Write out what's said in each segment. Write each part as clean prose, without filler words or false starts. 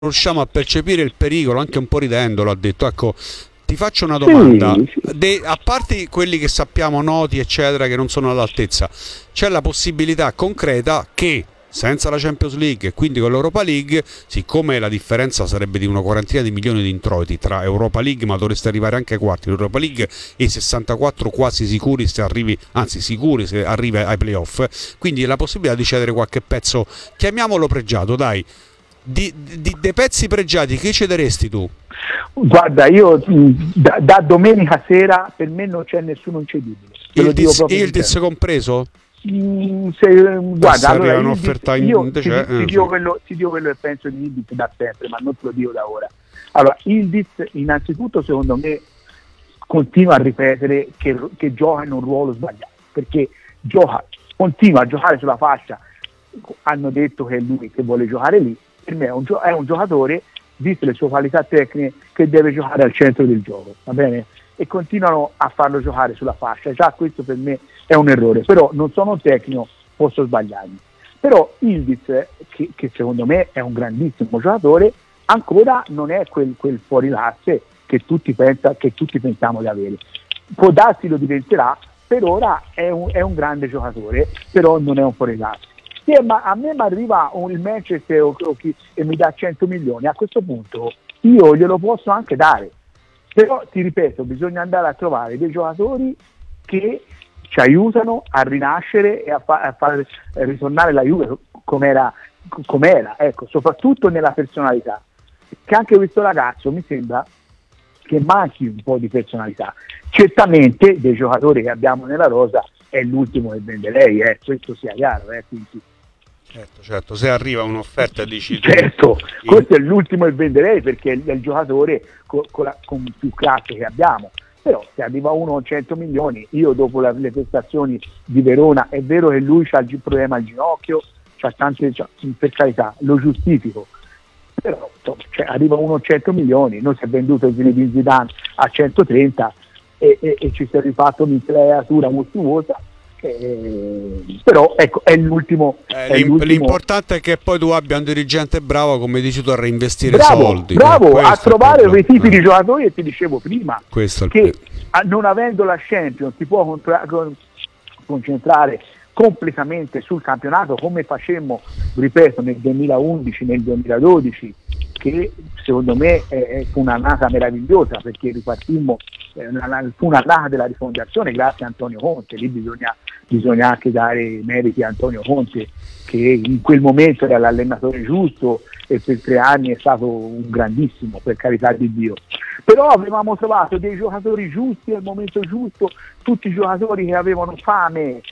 riusciamo a percepire il pericolo, anche un po' ridendolo, ha detto. Ecco, ti faccio una domanda. A parte quelli che sappiamo noti, eccetera, che non sono all'altezza, c'è la possibilità concreta che senza la Champions League e quindi con l'Europa League, siccome la differenza sarebbe di una quarantina di milioni di introiti tra Europa League, ma dovreste arrivare anche ai quarti di Europa League, e 64 quasi sicuri se arrivi, anzi sicuri se arrivi ai playoff, quindi la possibilità di cedere qualche pezzo, chiamiamolo pregiato, dai, dei pezzi pregiati, che cederesti tu? Guarda, io da domenica sera per me non c'è nessuno incedibile. Ildiz compreso? Guarda, allora un'offerta ti dico quello che penso di Ildiz da sempre, ma non te lo dico da ora. Allora, Ildiz innanzitutto secondo me continua a ripetere che gioca in un ruolo sbagliato, perché continua a giocare sulla fascia. Hanno detto che è lui che vuole giocare lì. Per me è un giocatore, viste le sue qualità tecniche, che deve giocare al centro del gioco, va bene? E continuano a farlo giocare sulla fascia. Già questo per me è un errore, però non sono un tecnico, posso sbagliarmi. Però Ildiz, che secondo me è un grandissimo giocatore, ancora non è quel fuori classe che tutti pensiamo di avere. Può darsi lo diventerà, per ora è un grande giocatore, però non è un fuori classe. Ma a me mi arriva il Manchester e mi dà 100 milioni, a questo punto io glielo posso anche dare, però ti ripeto, bisogna andare a trovare dei giocatori che ci aiutano a rinascere e a far ritornare la Juve com'era, ecco, soprattutto nella personalità, che anche questo ragazzo mi sembra che manchi un po' di personalità. Certamente dei giocatori che abbiamo nella rosa è l'ultimo che venderei, questo sia chiaro, quindi Certo, se arriva un'offerta dici tu. Certo, questo è l'ultimo che venderei, perché è il giocatore con più classe che abbiamo. Però se arriva uno a 100 milioni, io dopo le prestazioni di Verona, è vero che lui ha il problema al ginocchio, per carità, lo giustifico, però arriva uno a 100 milioni, non si è venduto il Zinedine Zidane a 130 e ci si è rifatto un'intelaiatura mostruosa. Però ecco, è l'ultimo. L'importante è che poi tu abbia un dirigente bravo, come dici tu, a reinvestire soldi. Bravo a trovare quei tipi di giocatori che ti dicevo prima, che non avendo la Champions si può concentrare completamente sul campionato, come facemmo, ripeto, nel 2011, nel 2012, che secondo me fu un'annata meravigliosa, perché ripartimmo, fu un'annata della rifondazione grazie a Antonio Conte. Lì bisogna anche dare meriti a Antonio Conte, che in quel momento era l'allenatore giusto e per 3 anni è stato un grandissimo, per carità di Dio. Però avevamo trovato dei giocatori giusti al momento giusto, tutti giocatori che avevano fame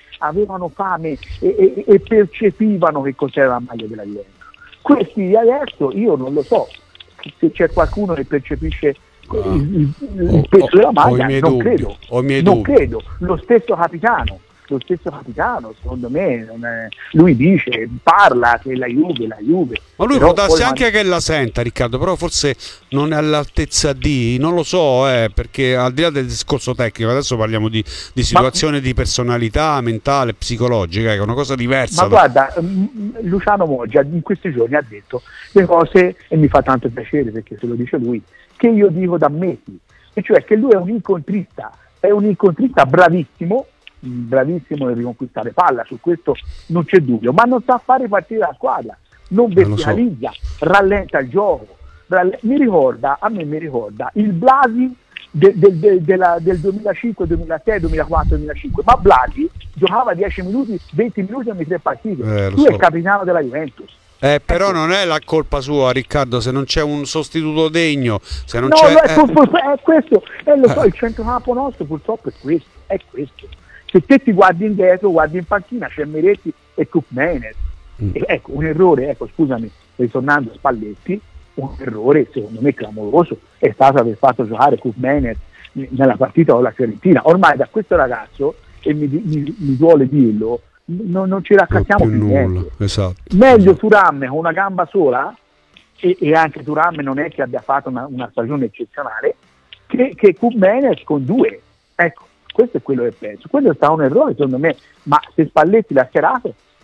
e percepivano che cos'era la maglia della Juventus. Questi adesso io non lo so, se c'è qualcuno che percepisce il peso della maglia, non credo. Lo stesso capitano, secondo me, lui parla che la Juve. Ma lui può darsi anche che la senta, Riccardo, però forse non è all'altezza non lo so, perché al di là del discorso tecnico, adesso parliamo di situazione di personalità mentale, psicologica, che è una cosa diversa. Ma guarda, Luciano Moggia in questi giorni ha detto le cose, e mi fa tanto piacere perché se lo dice lui, che io dico da mesi, e cioè che lui è un incontrista bravissimo nel riconquistare palla, su questo non c'è dubbio, ma non sa fare partire la squadra, non verticalizza, rallenta il gioco. Mi ricorda il Blasi del 2005, 2006, 2004, 2005, ma Blasi giocava 10 minuti, 20 minuti ogni 3 partite. Lui è il capitano della Juventus. Però non è la colpa sua, Riccardo, se non c'è un sostituto degno, se non è questo, lo so, il centrocampo nostro purtroppo è questo. Se te ti guardi indietro, guardi in panchina, c'è Meretti e Koopmeiners. Ecco, un errore, scusami, ritornando a Spalletti, un errore secondo me clamoroso è stato aver fatto giocare Koopmeiners nella partita con la Fiorentina. Ormai da questo ragazzo, e mi duole dirlo, non ci raccattiamo più niente. Esatto. Meglio Thuram con una gamba sola, e anche Thuram non è che abbia fatto una stagione eccezionale, che Koopmeiners con 2. Ecco, questo è quello che penso. Quello è stato un errore secondo me, ma se Spalletti l'ha schierato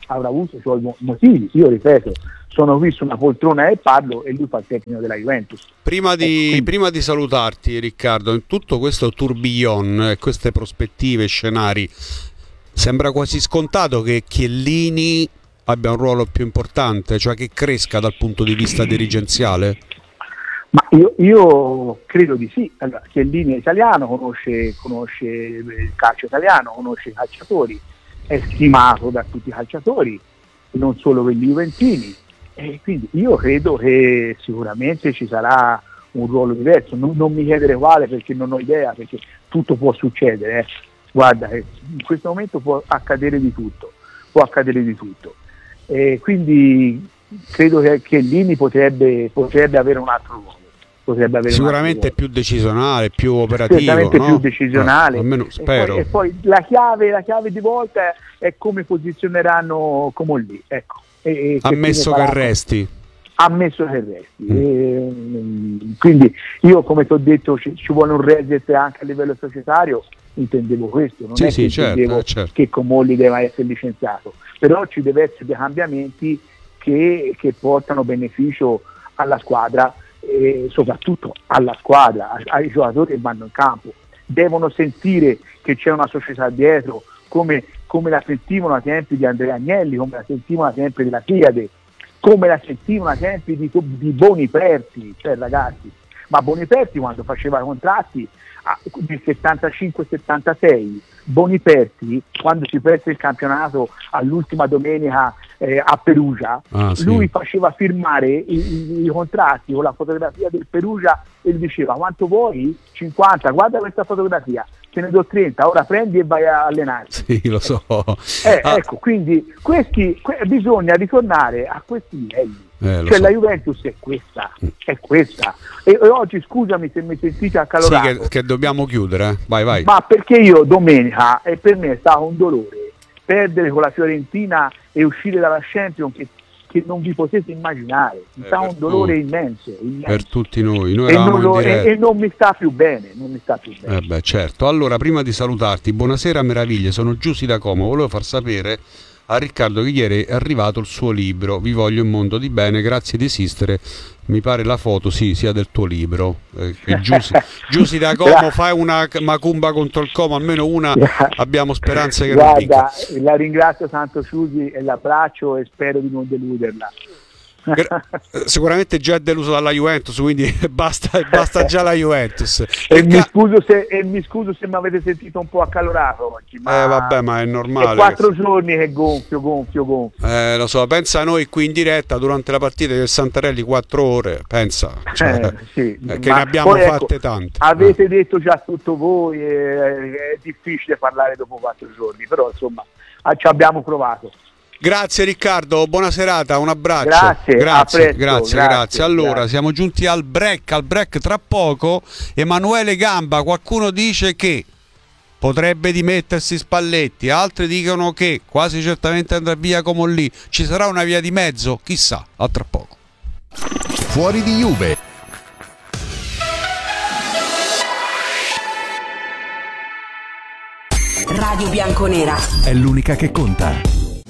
avrà avuto i suoi motivi. Io ripeto, sono qui su una poltrona e parlo, e lui fa il tecnico della Juventus. Prima di salutarti, Riccardo, in tutto questo tourbillon, queste prospettive, scenari, sembra quasi scontato che Chiellini abbia un ruolo più importante, cioè che cresca dal punto di vista dirigenziale? Ma io credo di sì. Allora, Chiellini è italiano, conosce il calcio italiano, conosce i calciatori, è stimato da tutti i calciatori, non solo quelli juventini, e quindi io credo che sicuramente ci sarà un ruolo diverso. Non mi chiedere quale, perché non ho idea, perché tutto può succedere. Guarda, in questo momento può accadere di tutto, e quindi credo che Chiellini potrebbe avere un altro ruolo. Sicuramente più decisionale, più operativo, certamente, no? Più decisionale, almeno spero. E poi la chiave di volta è come posizioneranno Comolli, ecco. Ammesso che resti. Quindi io, come ti ho detto, ci vuole un reset anche a livello societario, intendevo questo, non intendevo certo. Che Comolli deve essere licenziato, però ci deve essere dei cambiamenti che portano beneficio alla squadra, e soprattutto alla squadra, ai giocatori che vanno in campo. Devono sentire che c'è una società dietro, come la sentivano ai tempi di Andrea Agnelli, come la sentivano ai tempi della Fiade, come la sentivano ai tempi di Boniperti, cioè ragazzi, ma Boniperti quando faceva i contratti nel 75-76, Boniperti quando si perse il campionato all'ultima domenica a Perugia, lui faceva firmare i contratti con la fotografia del Perugia e gli diceva: quanto vuoi? 50, guarda questa fotografia, te ne do 30, ora prendi e vai a allenarti. Sì, lo so. Ecco, quindi bisogna ritornare a questi livelli. Cioè la Juventus è questa. E oggi, scusami se mi sentite accalorato. Sì, che dobbiamo chiudere, vai. Ma perché io domenica, e per me è stato un dolore perdere con la Fiorentina e uscire dalla Champions che non vi potete immaginare. Mi sta un dolore immenso. Per tutti noi eravamo in diretta. E non mi sta più bene. Certo. Allora, prima di salutarti, buonasera meraviglie, sono Giussi da Como. Volevo far sapere a Riccardo che ieri è arrivato il suo libro, Vi voglio un mondo di bene, grazie di esistere. Mi pare la foto sia del tuo libro. Giussi da Como, fai una macumba contro il Como, almeno una, abbiamo speranze che non dica. La ringrazio tanto Giussi e l'abbraccio e spero di non deluderla. Sicuramente già è deluso dalla Juventus, quindi basta già la Juventus. E mi scuso se mi avete sentito un po' accalorato oggi, ma è normale. È 4 giorni che gonfio. Lo so, pensa a noi qui in diretta durante la partita del Santarelli 4 ore, pensa, che ne abbiamo fatte tante. Avete detto già tutto voi, è difficile parlare dopo 4 giorni, però insomma ci abbiamo provato. Grazie Riccardo, buona serata, un abbraccio. Grazie. Allora, siamo giunti al break tra poco. Emanuele Gamba, qualcuno dice che potrebbe dimettersi Spalletti, altri dicono che quasi certamente andrà via Comolli. Ci sarà una via di mezzo? Chissà, a tra poco. Fuori di Juve. Radio Bianconera è l'unica che conta.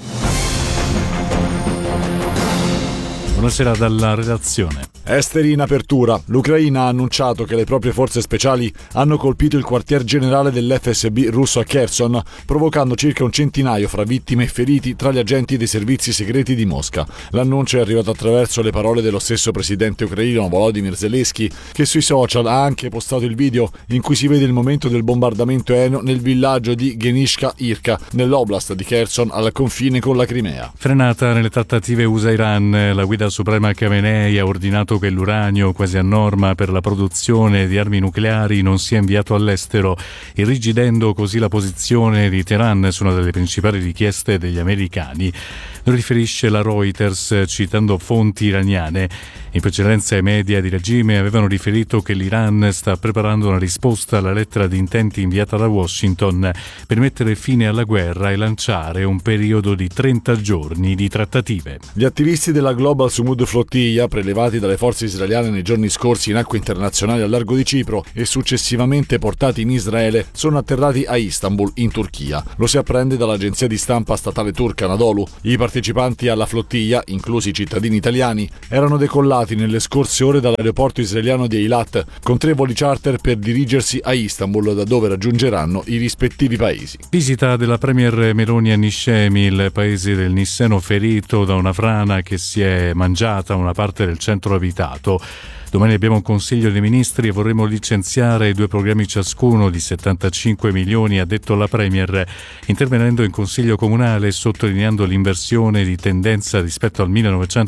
Buonasera dalla redazione. Esteri in apertura. L'Ucraina ha annunciato che le proprie forze speciali hanno colpito il quartier generale dell'FSB russo a Kherson, provocando circa un centinaio fra vittime e feriti tra gli agenti dei servizi segreti di Mosca. L'annuncio è arrivato attraverso le parole dello stesso presidente ucraino Volodymyr Zelensky, che sui social ha anche postato il video in cui si vede il momento del bombardamento aereo nel villaggio di Genishka-Irka, nell'oblast di Kherson al confine con la Crimea. Frenata nelle trattative USA-Iran, la guida suprema Khamenei ha ordinato che l'uranio, quasi a norma per la produzione di armi nucleari, non sia inviato all'estero, irrigidendo così la posizione di Teheran su una delle principali richieste degli americani. Lo riferisce la Reuters citando fonti iraniane. In precedenza i media di regime avevano riferito che l'Iran sta preparando una risposta alla lettera di intenti inviata da Washington per mettere fine alla guerra e lanciare un periodo di 30 giorni di trattative. Gli attivisti della Global Sumud Flottiglia, prelevati dalle forze israeliane nei giorni scorsi in acque internazionali al largo di Cipro e successivamente portati in Israele, sono atterrati a Istanbul, in Turchia. Lo si apprende dall'agenzia di stampa statale turca Anadolu. I partecipanti alla flottiglia, inclusi i cittadini italiani, erano decollati nelle scorse ore dall'aeroporto israeliano di Eilat con 3 voli charter per dirigersi a Istanbul, da dove raggiungeranno i rispettivi paesi. Visita della premier Meloni a Niscemi, il paese del Nisseno ferito da una frana che si è mangiata una parte del centro abitato. Domani abbiamo un Consiglio dei Ministri e vorremmo licenziare 2 programmi ciascuno di 75 milioni, ha detto la Premier, intervenendo in Consiglio Comunale e sottolineando l'inversione di tendenza rispetto al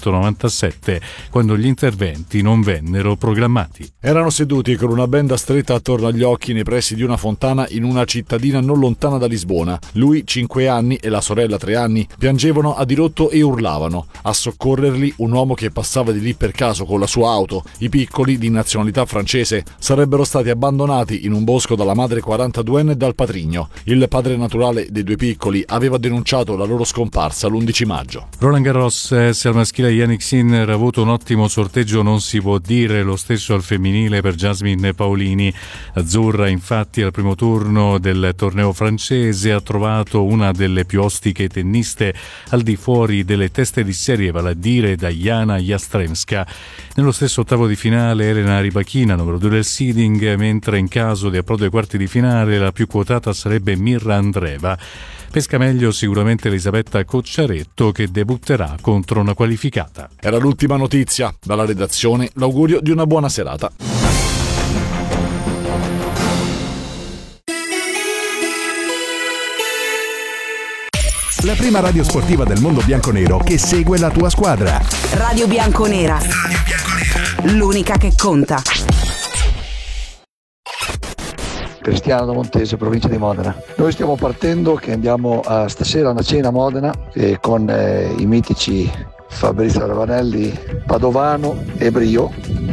1997, quando gli interventi non vennero programmati. Erano seduti con una benda stretta attorno agli occhi nei pressi di una fontana in una cittadina non lontana da Lisbona. Lui, 5 anni, e la sorella, 3 anni, piangevano a dirotto e urlavano. A soccorrerli un uomo che passava di lì per caso con la sua auto. I piccoli, di nazionalità francese, sarebbero stati abbandonati in un bosco dalla madre 42enne e dal patrigno. Il padre naturale dei 2 piccoli aveva denunciato la loro scomparsa l'11 maggio. Roland Garros, se al maschile Jannik Sinner ha avuto un ottimo sorteggio non si può dire lo stesso al femminile per Jasmine Paolini. Azzurra infatti al primo turno del torneo francese ha trovato una delle più ostiche tenniste al di fuori delle teste di serie, vale a dire Diana Jastremska. Nello stesso ottavo di finale Elena Rybakina, numero 2 del seeding, mentre in caso di approdo ai quarti di finale la più quotata sarebbe Mirra Andreeva. Pesca meglio sicuramente Elisabetta Cocciaretto, che debutterà contro una qualificata. Era l'ultima notizia. Dalla redazione l'augurio di una buona serata. La prima radio sportiva del mondo bianconero che segue la tua squadra. Radio Bianconera. L'unica che conta. Cristiano da Montese, provincia di Modena. Noi stiamo partendo che andiamo stasera a una cena a Modena con i mitici Fabrizio Ravanelli, Padovano e Brio,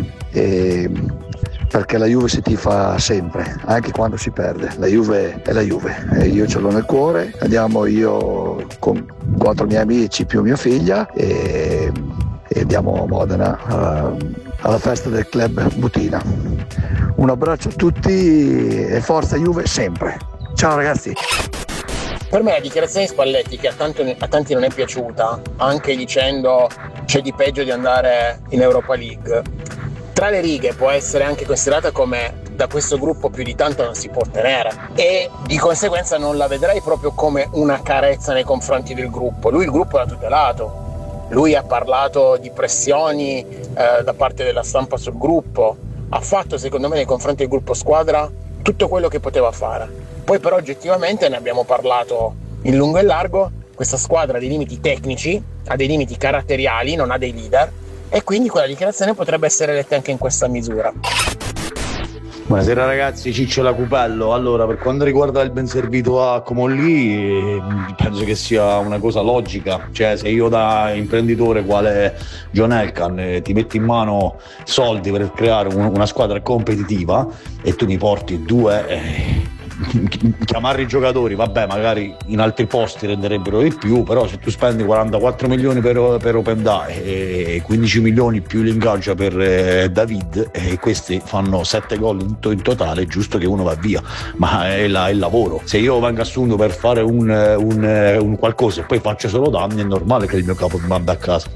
perché la Juve si tifa sempre, anche quando si perde. La Juve è la Juve e io ce l'ho nel cuore. Andiamo io con 4 miei amici più mia figlia e andiamo a Modena alla festa del club Butina. Un abbraccio a tutti e forza Juve sempre. Ciao ragazzi. Per me la dichiarazione di Spalletti, che a tanti non è piaciuta, anche dicendo c'è di peggio di andare in Europa League, tra le righe può essere anche considerata come da questo gruppo più di tanto non si può ottenere, e di conseguenza non la vedrei proprio come una carezza nei confronti del gruppo. Lui il gruppo l'ha tutelato, lui ha parlato di pressioni da parte della stampa sul gruppo, ha fatto secondo me nei confronti del gruppo squadra tutto quello che poteva fare. Poi però oggettivamente ne abbiamo parlato in lungo e largo, questa squadra ha dei limiti tecnici, ha dei limiti caratteriali, non ha dei leader, e quindi quella dichiarazione potrebbe essere letta anche in questa misura. Buonasera ragazzi, Ciccio Lacupello. Allora, per quanto riguarda il ben servito a Comolli, penso che sia una cosa logica. Cioè, se io da imprenditore quale John Elkann ti metti in mano soldi per creare una squadra competitiva e tu mi porti 2 chiamare i giocatori, vabbè, magari in altri posti renderebbero di più, però se tu spendi 44 milioni per Open Dai e 15 milioni più l'ingaggio per David, e questi fanno 7 gol in totale, è giusto che uno va via, ma è il lavoro. Se io vengo assunto per fare un qualcosa e poi faccio solo danni, è normale che il mio capo mi manda a casa.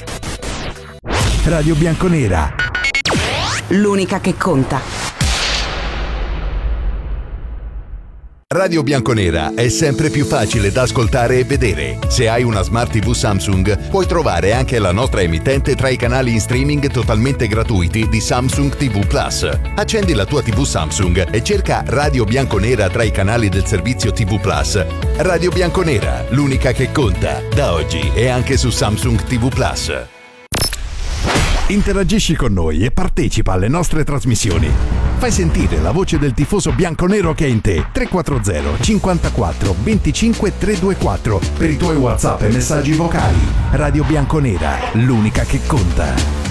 Radio Bianconera. L'unica che conta. Radio Bianconera è sempre più facile da ascoltare e vedere. Se hai una Smart TV Samsung, puoi trovare anche la nostra emittente tra i canali in streaming totalmente gratuiti di Samsung TV Plus. Accendi la tua TV Samsung e cerca Radio Bianconera tra i canali del servizio TV Plus. Radio Bianconera, l'unica che conta, da oggi e anche su Samsung TV Plus. Interagisci con noi e partecipa alle nostre trasmissioni. Fai sentire la voce del tifoso bianconero che è in te. 340 54 25 324 per i tuoi WhatsApp e messaggi vocali. Radio Bianconera, l'unica che conta.